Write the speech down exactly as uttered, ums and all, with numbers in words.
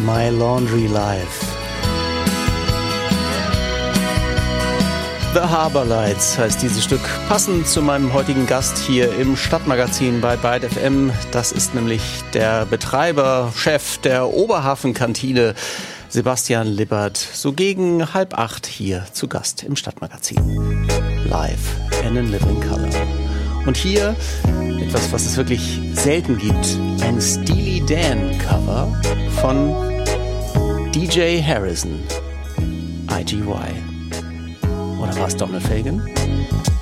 My Laundry Life. The Harbor Lights heißt dieses Stück, passend zu meinem heutigen Gast hier im Stadtmagazin bei Byte F M. Das ist nämlich der Betreiber, Chef der Oberhafenkantine, Sebastian Lippert, so gegen halb acht hier zu Gast im Stadtmagazin. Live and in living color. Und hier etwas, was es wirklich selten gibt, ein Steely Dan Cover von D J Harrison, I G Y. Oder war es Donald Fagen?